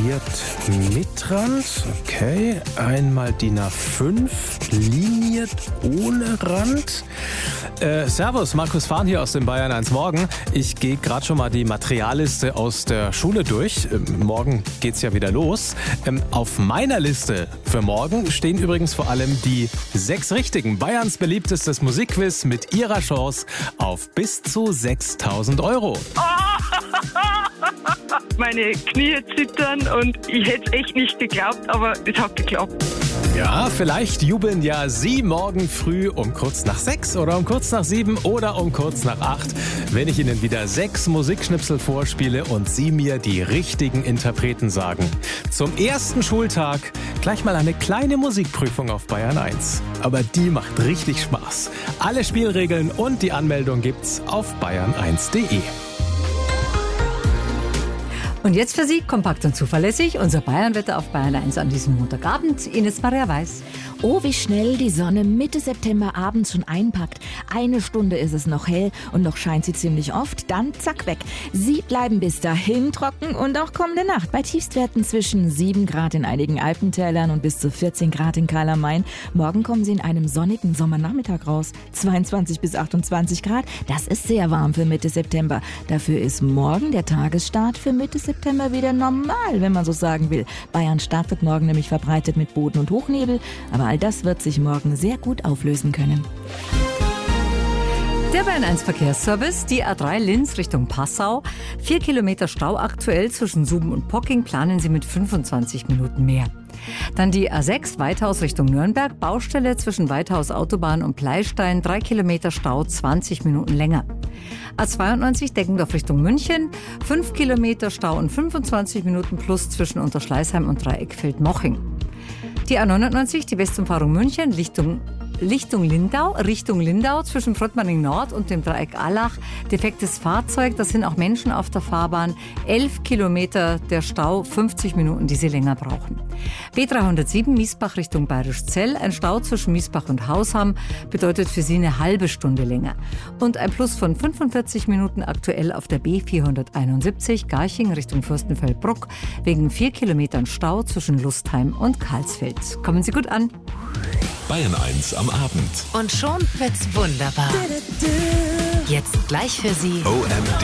liniert mit Rand. Okay, einmal DIN A5, liniert ohne Rand. Servus, Markus Fahn hier aus dem Bayern 1 Morgen. Ich gehe gerade schon mal die Materialliste aus der Schule durch. Morgen geht's ja wieder los. Auf meiner Liste für morgen stehen übrigens vor allem die 6 richtigen. Bayerns beliebtestes Musikquiz mit ihrer Chance auf bis zu 6.000 Euro. Meine Knie zittern und ich hätte es echt nicht geglaubt, aber es hat geklappt. Ja, vielleicht jubeln ja Sie morgen früh um kurz nach 6 oder um kurz nach 7 oder um kurz nach 8, wenn ich Ihnen wieder 6 Musikschnipsel vorspiele und Sie mir die richtigen Interpreten sagen. Zum ersten Schultag gleich mal eine kleine Musikprüfung auf Bayern 1. Aber die macht richtig Spaß. Alle Spielregeln und die Anmeldung gibt's auf bayern1.de. Und jetzt für Sie, kompakt und zuverlässig, unser Bayernwetter auf Bayern 1 an diesem Montagabend. Ines Maria Weiß. Oh, wie schnell die Sonne Mitte September abends schon einpackt. Eine Stunde ist es noch hell und noch scheint sie ziemlich oft. Dann zack weg. Sie bleiben bis dahin trocken und auch kommende Nacht bei Tiefstwerten zwischen 7 Grad in einigen Alpentälern und bis zu 14 Grad in Karl am Main. Morgen kommen Sie in einem sonnigen Sommernachmittag raus. 22 bis 28 Grad, das ist sehr warm für Mitte September. Dafür ist morgen der Tagesstart für Mitte September wieder normal, wenn man so sagen will. Bayerns Start wird morgen nämlich verbreitet mit Boden- und Hochnebel, aber all das wird sich morgen sehr gut auflösen können. Der Bayern 1 Verkehrsservice, die A3 Linz Richtung Passau. 4 Kilometer Stau aktuell zwischen Suben und Pocking, planen Sie mit 25 Minuten mehr. Dann die A6 Weithaus Richtung Nürnberg, Baustelle zwischen Weithaus Autobahn und Pleistein, 3 Kilometer Stau, 20 Minuten länger. A92 Deggendorf Richtung München, 5 Kilometer Stau und 25 Minuten plus zwischen Unterschleißheim und Dreieckfeld-Moching. Die A99, die Westumfahrung München, Richtung Lindau, zwischen Fröttmanning Nord und dem Dreieck Allach. Defektes Fahrzeug, da sind auch Menschen auf der Fahrbahn. 11 Kilometer der Stau, 50 Minuten, die Sie länger brauchen. B307 Miesbach Richtung Bayerischzell. Ein Stau zwischen Miesbach und Hausham bedeutet für Sie eine halbe Stunde länger. Und ein Plus von 45 Minuten aktuell auf der B471 Garching Richtung Fürstenfeldbruck wegen 4 Kilometern Stau zwischen Lustheim und Karlsfeld. Kommen Sie gut an. Bayern 1 am Abend. Und schon wird's wunderbar. Jetzt gleich für Sie OMD.